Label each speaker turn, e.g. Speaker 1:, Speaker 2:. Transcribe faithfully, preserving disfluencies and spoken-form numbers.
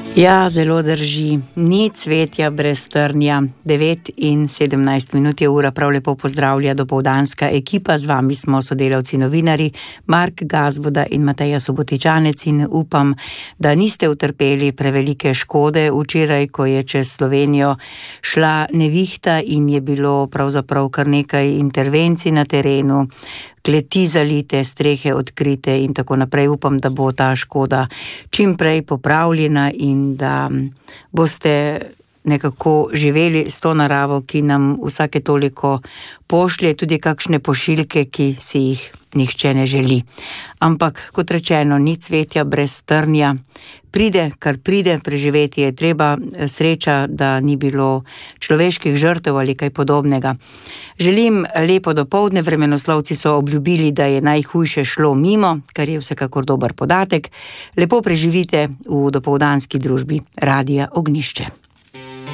Speaker 1: Ja, zelo drži. Ni cvetja brez trnja. devet in sedemnajst minut je ura, prav lepo pozdravlja dopoldanska ekipa. Z vami smo sodelavci novinarji Mark Gazvoda in Mateja Subotičanec in upam, da niste utrpeli prevelike škode včeraj, ko je čez Slovenijo šla nevihta in je bilo pravzaprav kar nekaj intervencij na terenu. Kleti zalite, strehe odkrite in tako naprej. Upam, da bo ta škoda čim prej popravljena in da boste nekako živeli s to naravo, ki nam vsake toliko pošlje tudi kakšne pošiljke, ki si jih nihče ne želi. Ampak, kot rečeno, ni cvetja brez trnja. Pride, kar pride, preživeti je treba. Sreča, da ni bilo človeških žrtev ali kaj podobnega. Želim lepo dopoldne. Vremenoslovci so obljubili, da je najhujše šlo mimo, kar je vsekakor dober podatek. Lepo preživite v dopoldanski družbi Radia Ognjišče.